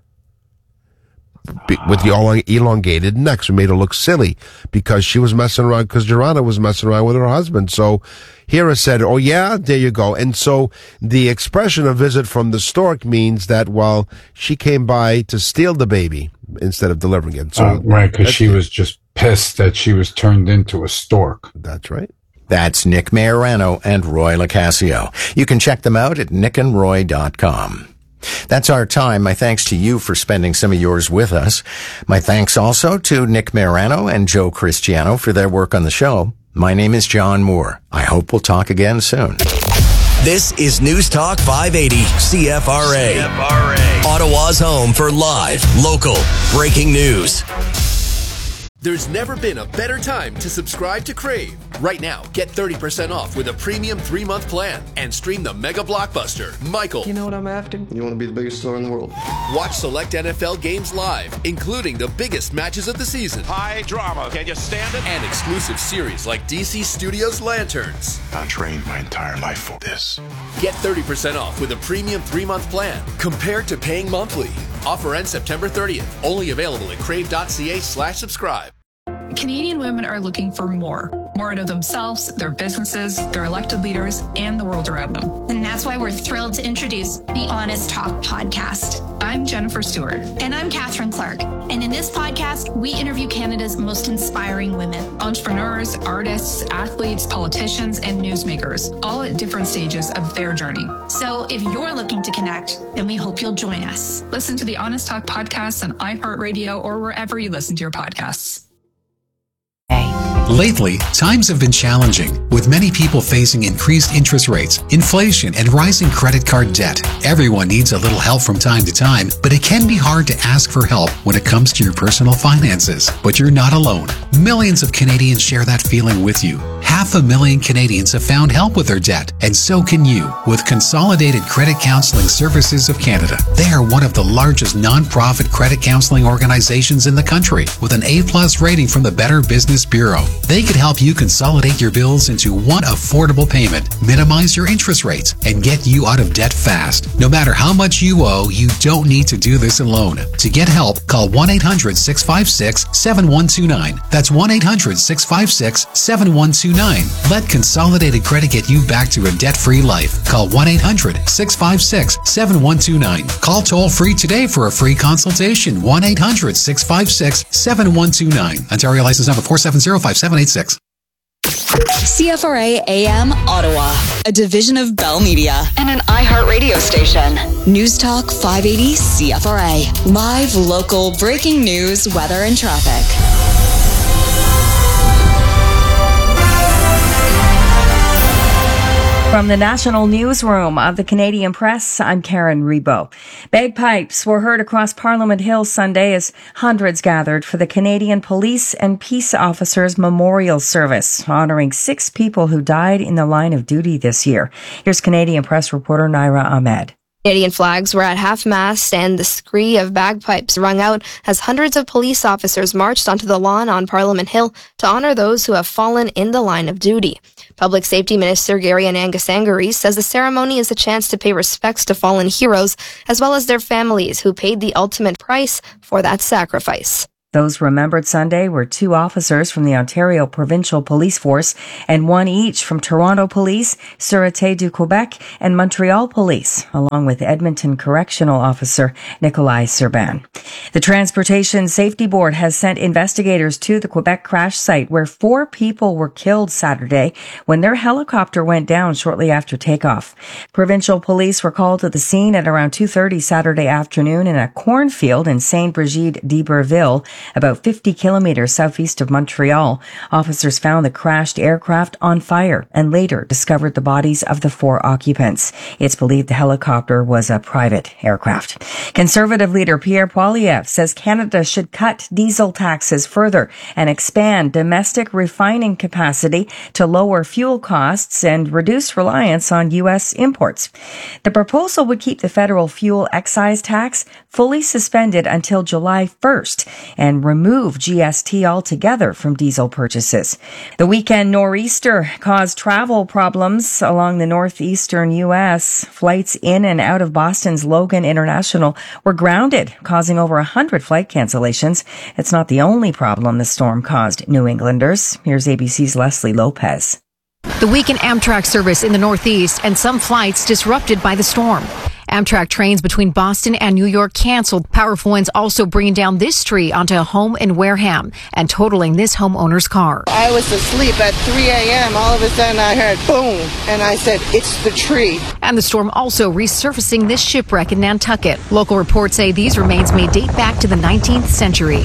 with the elongated neck. So made her look silly because she was messing around, because Joanna was messing around with her husband. So Hera said, oh yeah, there you go. And so the expression "a visit from the stork" means that, well, she came by to steal the baby instead of delivering it. So uh, right, because she was just pissed that she was turned into a stork. That's right. That's Nick Majorano and Roy LoCascio. You can check them out at nick and roy dot com. That's our time. My thanks to you for spending some of yours with us. My thanks also to Nick Majorano and Joe Cristiano for their work on the show. My name is John Moore. I hope we'll talk again soon. This is News Talk five eighty C F R A. C F R A. Ottawa's home for live, local, breaking news. There's never been a better time to subscribe to Crave. Right now, get thirty percent off with a premium three-month plan and stream the mega blockbuster, Michael. You know what I'm after? You want to be the biggest star in the world. Watch select N F L games live, including the biggest matches of the season. High drama. Can you stand it? And exclusive series like D C Studios' Lanterns. I trained my entire life for this. Get thirty percent off with a premium three-month plan compared to paying monthly. Offer ends September thirtieth. Only available at crave.ca slash subscribe. Canadian women are looking for more. More out of themselves, their businesses, their elected leaders, and the world around them. And that's why we're thrilled to introduce the Honest Talk podcast. I'm Jennifer Stewart. And I'm Catherine Clark. And in this podcast, we interview Canada's most inspiring women. Entrepreneurs, artists, athletes, politicians, and newsmakers, all at different stages of their journey. So if you're looking to connect, then we hope you'll join us. Listen to the Honest Talk podcast on iHeartRadio or wherever you listen to your podcasts. Lately, times have been challenging, with many people facing increased interest rates, inflation, and rising credit card debt. Everyone needs a little help from time to time, but it can be hard to ask for help when it comes to your personal finances. But you're not alone. Millions of Canadians share that feeling with you. Half a million Canadians have found help with their debt, and so can you with Consolidated Credit Counseling Services of Canada. They are one of the largest non-profit credit counseling organizations in the country, with an A-plus rating from the Better Business Bureau. They could help you consolidate your bills into one affordable payment, minimize your interest rates, and get you out of debt fast. No matter how much you owe, you don't need to do this alone. To get help, call one eight hundred six five six seven one two nine. That's one eight hundred six five six seven one two nine. Let Consolidated Credit get you back to a debt-free life. Call one eight hundred six five six seven one two nine. Call toll-free today for a free consultation. one eight hundred six five six seven one two nine. Ontario license number four seven zero five seven eight six. C F R A A M Ottawa, a division of Bell Media and an iHeart radio station. News Talk five eighty C F R A. Live, local, breaking news, weather, and traffic. From the National Newsroom of the Canadian Press, I'm Karen Rebo. Bagpipes were heard across Parliament Hill Sunday as hundreds gathered for the Canadian Police and Peace Officers Memorial Service, honoring six people who died in the line of duty this year. Here's Canadian Press reporter Naira Ahmed. Canadian flags were at half-mast and the scree of bagpipes rung out as hundreds of police officers marched onto the lawn on Parliament Hill to honor those who have fallen in the line of duty. Public Safety Minister Gary Anangasangari says the ceremony is a chance to pay respects to fallen heroes as well as their families who paid the ultimate price for that sacrifice. Those remembered Sunday were two officers from the Ontario Provincial Police Force and one each from Toronto Police, Sûreté du Québec, and Montreal Police, along with Edmonton Correctional Officer Nikolai Serban. The Transportation Safety Board has sent investigators to the Quebec crash site where four people were killed Saturday when their helicopter went down shortly after takeoff. Provincial police were called to the scene at around two thirty Saturday afternoon in a cornfield in Saint-Brigide-d'Iberville, about fifty kilometers southeast of Montreal. Officers found the crashed aircraft on fire and later discovered the bodies of the four occupants. It's believed the helicopter was a private aircraft. Conservative leader Pierre Poilievre says Canada should cut diesel taxes further and expand domestic refining capacity to lower fuel costs and reduce reliance on U S imports. The proposal would keep the federal fuel excise tax fully suspended until July first and remove G S T altogether from diesel purchases. The weekend nor'easter caused travel problems along the northeastern U S. Flights in and out of Boston's Logan International were grounded, causing over one hundred flight cancellations. It's not the only problem the storm caused New Englanders. Here's A B C's Leslie Lopez. The weekend Amtrak service in the Northeast and some flights disrupted by the storm. Amtrak trains between Boston and New York canceled. Powerful winds also bringing down this tree onto a home in Wareham and totaling this homeowner's car. I was asleep at three a.m. All of a sudden I heard boom, and I said, it's the tree. And the storm also resurfacing this shipwreck in Nantucket. Local reports say these remains may date back to the nineteenth century.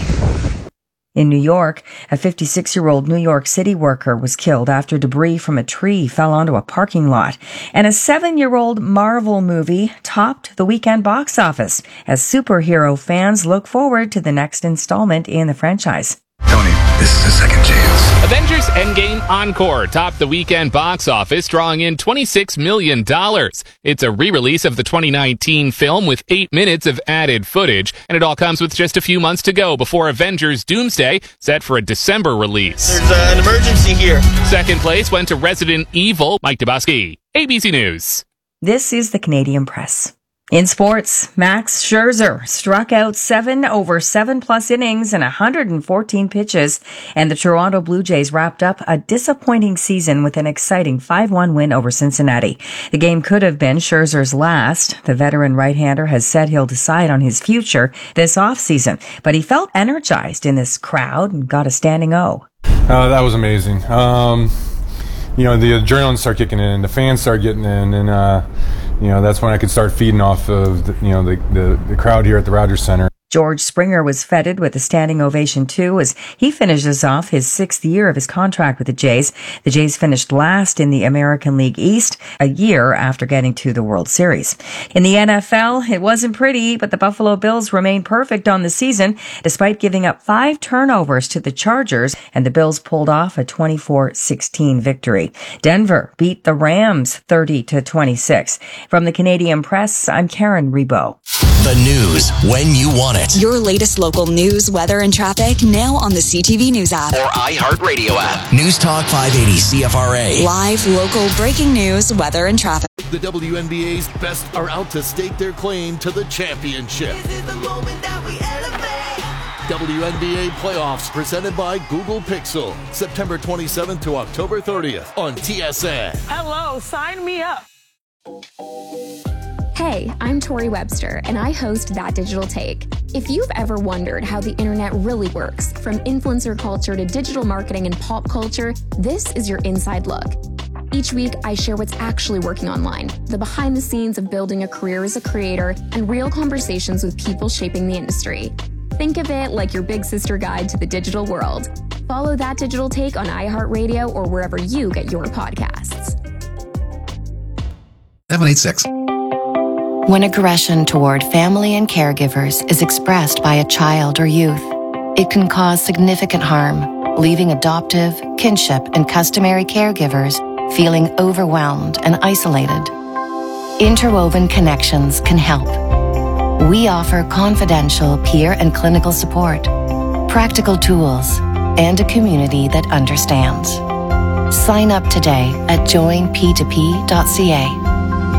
In New York, a fifty-six-year-old New York City worker was killed after debris from a tree fell onto a parking lot. And a seven-year-old Marvel movie topped the weekend box office as superhero fans look forward to the next installment in the franchise. Tony, this is a second chance. Avengers Endgame Encore topped the weekend box office, drawing in twenty-six million dollars. It's a re-release of the twenty nineteen film with eight minutes of added footage, and it all comes with just a few months to go before Avengers Doomsday, set for a December release. There's uh, an emergency here. Second place went to Resident Evil. Mike Dubosky, A B C News. This is the Canadian Press. In sports, Max Scherzer struck out seven over seven plus innings and one hundred fourteen pitches, and the Toronto Blue Jays wrapped up a disappointing season with an exciting five one win over Cincinnati. The game could have been Scherzer's last. The veteran right-hander has said he'll decide on his future this offseason, but he felt energized in this crowd and got a standing O. Uh, that was amazing. Um, you know, the adrenaline started kicking in, the fans started getting in, and uh, you know, that's when I could start feeding off of the, you know the, the the crowd here at the Rogers Center. George Springer was feted with a standing ovation too as he finishes off his sixth year of his contract with the Jays. The Jays finished last in the American League East a year after getting to the World Series. In the N F L, it wasn't pretty, but the Buffalo Bills remained perfect on the season despite giving up five turnovers to the Chargers, and the Bills pulled off a twenty-four sixteen victory. Denver beat the Rams thirty to twenty-six. From the Canadian Press, I'm Karen Rebo. The news when you want it. Your latest local news, weather, and traffic now on the C T V News app or iHeartRadio app. News Talk five eighty C F R A. Live, local, breaking news, weather, and traffic. The W N B A's best are out to stake their claim to the championship. This is the moment that we elevate. W N B A playoffs presented by Google Pixel. September twenty-seventh to October thirtieth on T S N. Hello, sign me up. Hey, I'm Tori Webster, and I host That Digital Take. If you've ever wondered how the internet really works, from influencer culture to digital marketing and pop culture, this is your inside look. Each week, I share what's actually working online, the behind the scenes of building a career as a creator, and real conversations with people shaping the industry. Think of it like your big sister guide to the digital world. Follow That Digital Take on iHeartRadio or wherever you get your podcasts. seven eight six. When aggression toward family and caregivers is expressed by a child or youth, it can cause significant harm, leaving adoptive, kinship, and customary caregivers feeling overwhelmed and isolated. Interwoven Connections can help. We offer confidential peer and clinical support, practical tools, and a community that understands. Sign up today at join p two p dot c a.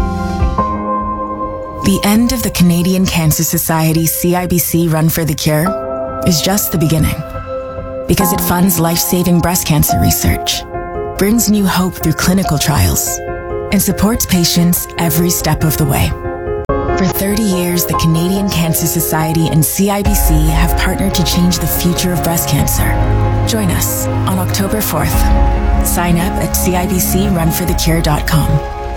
The end of the Canadian Cancer Society C I B C Run for the Cure is just the beginning, because it funds life-saving breast cancer research, brings new hope through clinical trials, and supports patients every step of the way. For thirty years, the Canadian Cancer Society and C I B C have partnered to change the future of breast cancer. Join us on October fourth. Sign up at c i b c run for the cure dot com.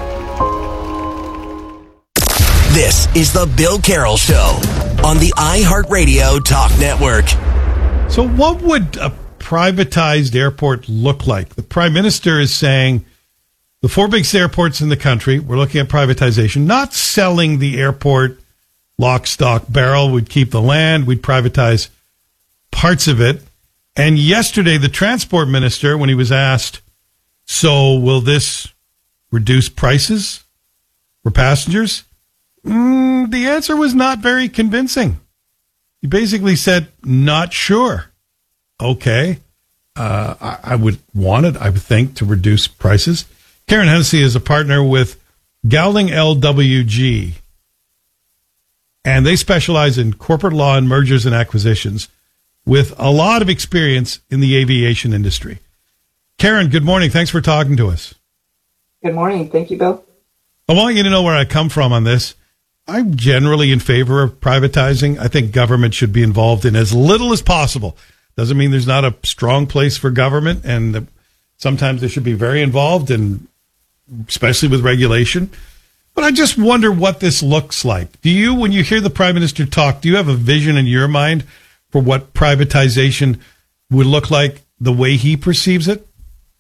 This is the Bill Carroll Show on the iHeartRadio Talk Network. So what would a privatized airport look like? The Prime Minister is saying the four biggest airports in the country, we're looking at privatization, not selling the airport lock, stock, barrel. We'd keep the land. We'd privatize parts of it. And yesterday, the Transport Minister, when he was asked, so will this reduce prices for passengers? Mm, the answer was not very convincing. He basically said, not sure. Okay. Uh, I, I would want it, I would think, to reduce prices. Karen Hennessy is a partner with Gowling L W G, and they specialize in corporate law and mergers and acquisitions with a lot of experience in the aviation industry. Karen, good morning. Thanks for talking to us. Good morning. Thank you, Bill. I want you to know where I come from on this. I'm generally in favor of privatizing. I think government should be involved in as little as possible. Doesn't mean there's not a strong place for government, and sometimes they should be very involved, and especially with regulation. But I just wonder what this looks like. Do you, when you hear the Prime Minister talk, do you have a vision in your mind for what privatization would look like the way he perceives it?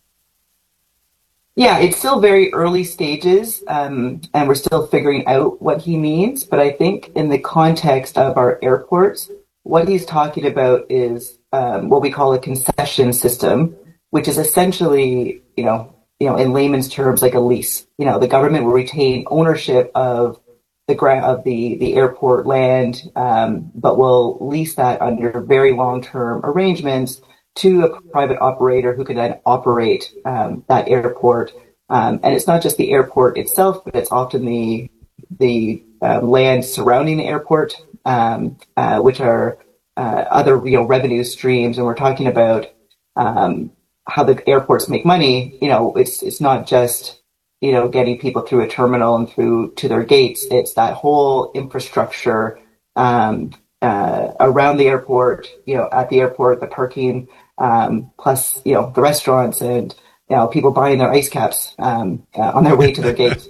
Yeah, it's still very early stages, um, and we're still figuring out what he means. But I think in the context of our airports, what he's talking about is um, what we call a concession system, which is essentially, you know, you know, in layman's terms, like a lease. You know, the government will retain ownership of the gra- of the the airport land, um, but will lease that under very long-term arrangements to a private operator who can then operate um, that airport. Um, and it's not just the airport itself, but it's often the the uh, land surrounding the airport, um, uh, which are uh, other you know revenue streams. And we're talking about um, how the airports make money. You know, it's it's not just you know getting people through a terminal and through to their gates. It's that whole infrastructure um, uh, around the airport. You know, at the airport, the parking. Um, plus, you know, the restaurants and, you know, people buying their ice caps um, uh, on their way to their gates.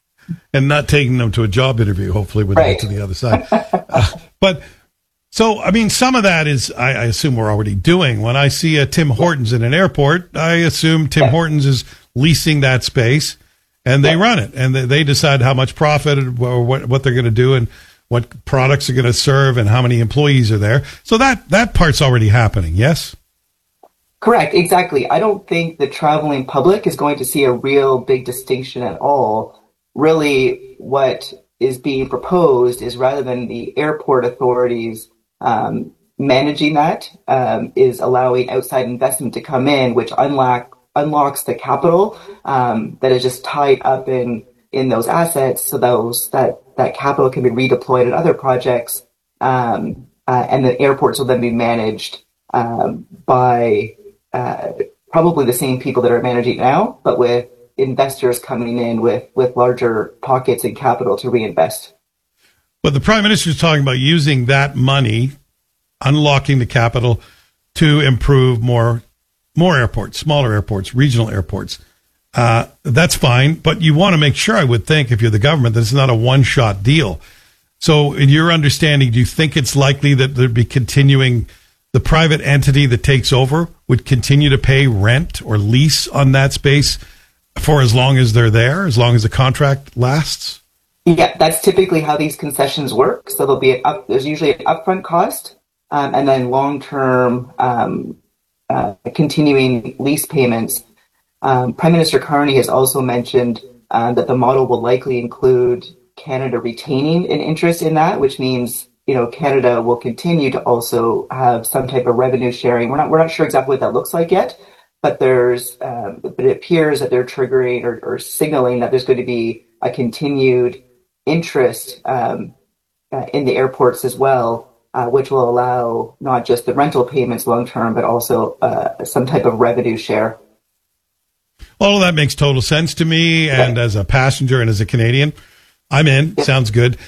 And not taking them to a job interview, hopefully, when they get to the other side. uh, but, so, I mean, some of that is, I, I assume we're already doing. When I see a Tim Hortons in an airport, I assume Tim yeah. Hortons is leasing that space, and they yeah. run it. And they, they decide how much profit or what, what they're going to do and what products are going to serve and how many employees are there. So that, that part's already happening, yes? Correct, exactly. I don't think the traveling public is going to see a real big distinction at all. Really, what is being proposed is rather than the airport authorities um, managing that, um, is allowing outside investment to come in, which unlock, unlocks the capital um, that is just tied up in, in those assets, so those that, that capital can be redeployed in other projects, um, uh, and the airports will then be managed um, by Uh, probably the same people that are managing it now, but with investors coming in with, with larger pockets and capital to reinvest. But the Prime Minister is talking about using that money, unlocking the capital, to improve more more airports, smaller airports, regional airports. Uh, that's fine, but you want to make sure, I would think, if you're the government, that it's not a one-shot deal. So in your understanding, do you think it's likely that there'd be continuing, the private entity that takes over would continue to pay rent or lease on that space for as long as they're there, as long as the contract lasts? Yeah, that's typically how these concessions work. So there'll be an up, there's usually an upfront cost, um, and then long-term um, uh, continuing lease payments. Um, Prime Minister Carney has also mentioned uh, that the model will likely include Canada retaining an interest in that, which means, you know, Canada will continue to also have some type of revenue sharing. We're not we're not sure exactly what that looks like yet, but there's um, but it appears that they're triggering or, or signaling that there's going to be a continued interest um, uh, in the airports as well, uh, which will allow not just the rental payments long term, but also uh, some type of revenue share. All of that makes total sense to me, and as a passenger and as a Canadian, I'm in. Sounds good.